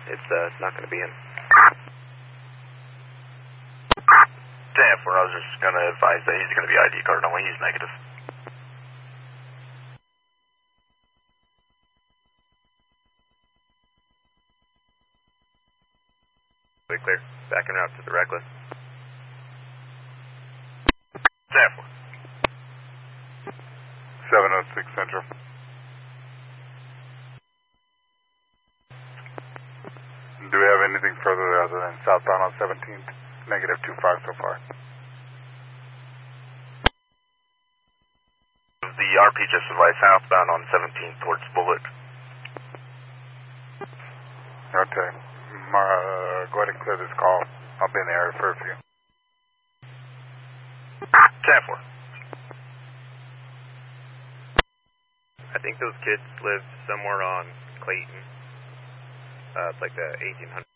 It's not going to be in. 10-4, I was just going to advise that he's going to be ID card only. He's negative. Clear. Backing out to the reckless. 10-4. 706 Central. Do we have anything further other than southbound on 17th? Negative 25 so far. The RP just advised southbound on 17th towards Bullock. Okay. Go ahead and clear this call. I'll be in the area for a few. 10-4. I think those kids live somewhere on Clayton. It's like the 1800.